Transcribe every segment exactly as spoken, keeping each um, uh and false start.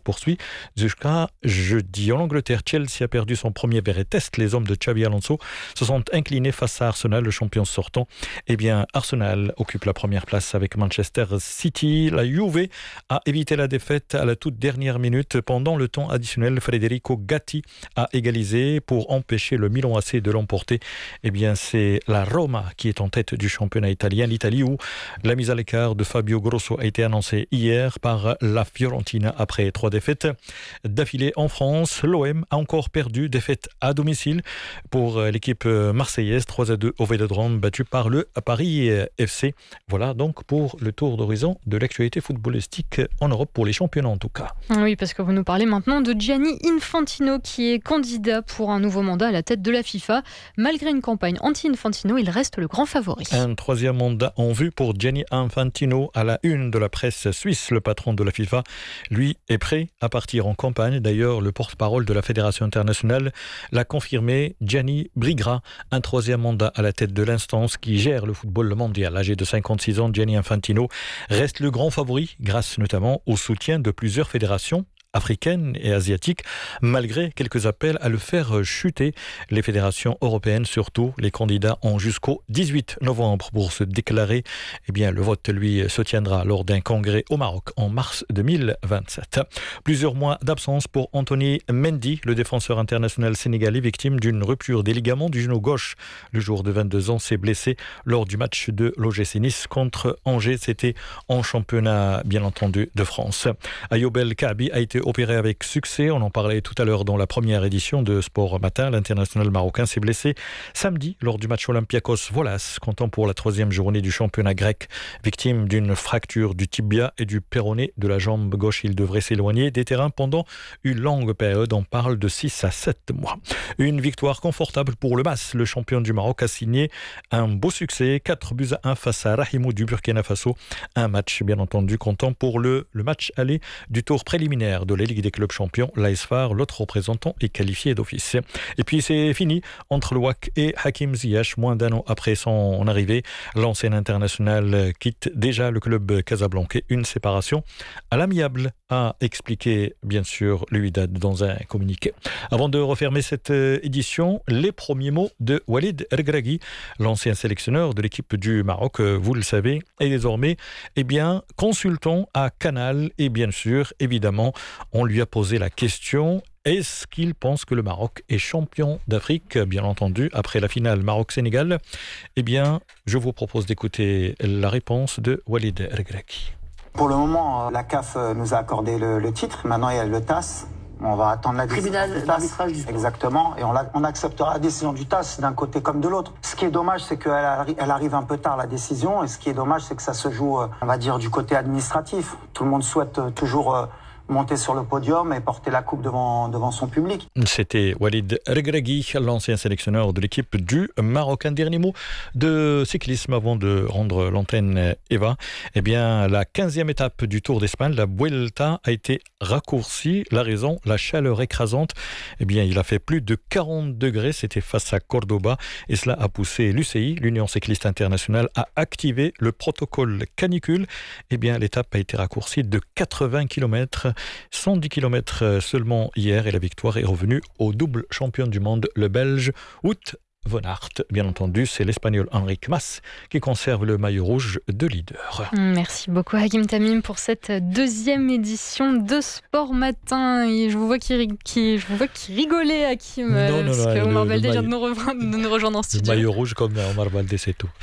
poursuit jusqu'à jeudi. En Angleterre, Chelsea a perdu son premier verre test. Les hommes de Xabi Alonso se sont inclinés face à Arsenal, le champion sortant. Eh bien, Arsenal occupe la première place avec Manchester City. La Juve a évité la défaite à la toute dernière minute. Pendant le temps additionnel, Federico Gatti a égalisé pour empêcher le Milan A C de l'emporter. Eh bien, c'est la Roma qui est en tête du championnat italien. L'Italie où la mise à l'écart de Fabio Grosso a été annoncée hier par la Fiorentina après trois défaites d'affilée en France. L'O M a encore perdu, défaite à domicile pour l'équipe marseillaise, trois à deux au Vélodrome, battu par le Paris F C. Voilà donc pour le tour d'horizon de l'actualité footballistique en Europe pour les championnats en tout cas. Oui, parce que vous nous parlez maintenant de Gianni Infantino qui est candidat pour un nouveau mandat à la tête de la FIFA. Malgré une campagne anti-Infantino, il reste le grand favori. Un troisième mandat en vue pour Gianni Infantino à la une de la presse suisse. Le patron de la FIFA, lui, est prêt à partir en campagne. D'ailleurs, le porte-parole de la Fédération internationale l'a confirmé. Gianni briguera un troisième mandat à la tête de l'instance qui gère le football mondial. Âgé de cinquante-six ans, Gianni Infantino reste le grand favori grâce notamment au soutien de plusieurs fédérations africaine et asiatique, malgré quelques appels à le faire chuter. Les fédérations européennes, surtout, les candidats ont jusqu'au dix-huit novembre pour se déclarer. Eh bien, le vote, lui, se tiendra lors d'un congrès au Maroc en mars deux mille vingt-sept. Plusieurs mois d'absence pour Anthony Mendy, le défenseur international sénégalais, victime d'une rupture des ligaments du genou gauche. Le jour de vingt-deux ans s'est blessé lors du match de l'O G C Nice contre Angers. C'était en championnat, bien entendu, de France. Ayoub El Kaabi a été opéré avec succès. On en parlait tout à l'heure dans la première édition de Sport Matin. L'international marocain s'est blessé samedi lors du match Olympiakos Volas, comptant pour la troisième journée du championnat grec. Victime d'une fracture du tibia et du péroné de la jambe gauche, il devrait s'éloigner des terrains pendant une longue période. On parle de six à sept mois. Une victoire confortable pour le M A S. Le champion du Maroc a signé un beau succès. quatre buts à un face à Rahimou du Burkina Faso. Un match, bien entendu, comptant pour le, le match aller du tour préliminaire de la Ligue des clubs champions, l'A S F A R, l'autre représentant est qualifié d'office. Et puis c'est fini entre le W A C et Hakim Ziyech, moins d'un an après son arrivée. L'ancien international quitte déjà le club casablancais. Une séparation à l'amiable, a expliqué bien sûr le Wydad dans un communiqué. Avant de refermer cette édition, les premiers mots de Walid Regragui, l'ancien sélectionneur de l'équipe du Maroc, vous le savez, est désormais eh bien, consultant à Canal et bien sûr, évidemment, on lui a posé la question: est-ce qu'il pense que le Maroc est champion d'Afrique, bien entendu, après la finale Maroc-Sénégal? Eh bien, je vous propose d'écouter la réponse de Walid Regragui. Pour le moment, la C A F nous a accordé le, le titre. Maintenant, il y a le T A S. On va attendre la décision tribunal du T A S. d'arbitrage du sport. Exactement. Et on, la, on acceptera la décision du T A S d'un côté comme de l'autre. Ce qui est dommage, c'est qu'elle arri- elle arrive un peu tard, la décision. Et ce qui est dommage, c'est que ça se joue, on va dire, du côté administratif. Tout le monde souhaite toujours monter sur le podium et porter la coupe devant, devant son public. C'était Walid Regragui, l'ancien sélectionneur de l'équipe du Maroc. Un dernier mot de cyclisme avant de rendre l'antenne Eva. Eh bien, la quinzième étape du Tour d'Espagne, la Vuelta, a été raccourcie. La raison, la chaleur écrasante. Eh bien, il a fait plus de quarante degrés. C'était face à Cordoba. Et cela a poussé l'U C I, l'Union cycliste internationale, à activer le protocole canicule. Eh bien, l'étape a été raccourcie de quatre-vingts kilomètres. cent dix kilomètres seulement hier et la victoire est revenue au double champion du monde, le Belge Wout van Aert. Bien entendu, c'est l'Espagnol Enric Mas qui conserve le maillot rouge de leader. Merci beaucoup Hakim Tamim pour cette deuxième édition de Sport Matin. Et je vous vois qui, qui, je vous vois qui rigolait, Hakim, non, non, parce non, que Omar Baldé vient maillot, de nous rejoindre, de nous rejoindre en studio. Le maillot rouge comme Omar Baldé, c'est tout.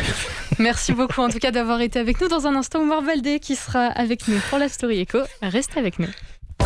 Merci beaucoup en tout cas d'avoir été avec nous. Dans un instant, Omar Baldé qui sera avec nous pour la Story Echo. Restez avec nous.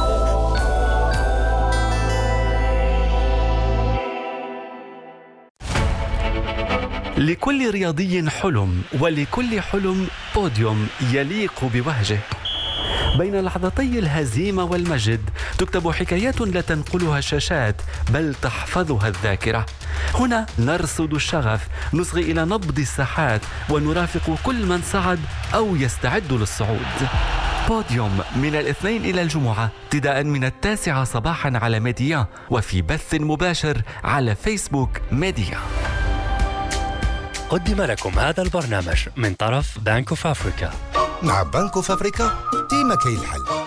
لكل رياضي حلم، ولكل حلم بوديوم يليق بوهجه. بين لحظتي الهزيمة والمجد تكتب حكايات لا تنقلها الشاشات بل تحفظها الذاكرة. هنا نرصد الشغف، نصغي إلى نبض الساحات ونرافق كل من صعد أو يستعد للصعود. بوديوم من الاثنين إلى الجمعة ابتداء من التاسعة صباحا على ميديا وفي بث مباشر على فيسبوك ميديا. قدم لكم هذا البرنامج من طرف بانك اوف افريكا. مع بانك اوف افريكا ديما كاين الحل.